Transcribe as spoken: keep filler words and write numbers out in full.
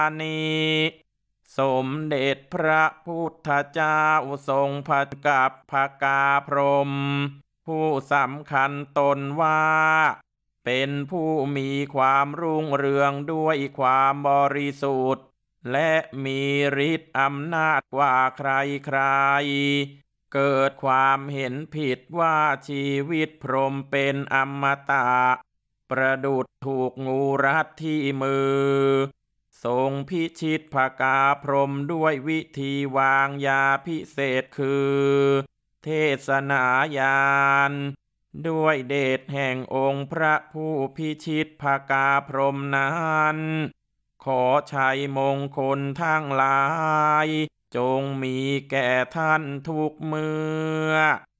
นี้สมเด็จพระพุทธเจ้าทรงพระกับพกาพรหมผู้สำคัญตนว่าเป็นผู้มีความรุ่งเรืองด้วยความบริสุทธิ์และมีฤทธิ์อำนาจกว่าใครๆเกิดความเห็นผิดว่าชีวิตพรหมเป็นอมตะประดุจถูกงูรัดที่มือทรงพิชิตภกาพรหมด้วยวิธีวางยาพิเศษคือเทศนาญาณด้วยเดชแห่งองค์พระผู้พิชิตภกาพรหมนั้นขอชัยมงคลทั้งหลายจงมีแก่ท่านทุกเมื่อ